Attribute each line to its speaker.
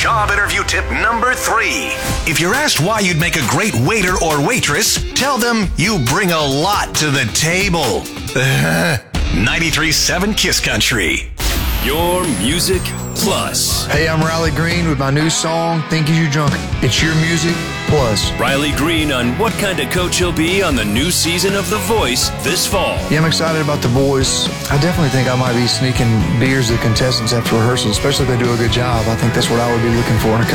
Speaker 1: Job interview tip number 3. If you're asked why you'd make a great waiter or waitress, tell them you bring a lot to the table. 93.7 Kiss Country.
Speaker 2: Your Music Plus.
Speaker 3: Hey, I'm Riley Green with my new song, Think You Drunk. It's your music plus.
Speaker 2: Riley Green on what kind of coach he'll be on the new season of The Voice this fall.
Speaker 3: Yeah, I'm excited about The Voice. I definitely think I might be sneaking beers to contestants after rehearsal, especially if they do a good job. I think that's what I would be looking for in a coach.